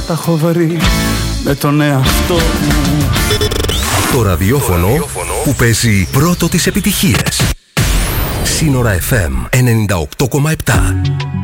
τα έχω βρει με τον εαυτό μου. Το ραδιόφωνο που παίζει πρώτο τις επιτυχίες. Σύνορα FM 98,7.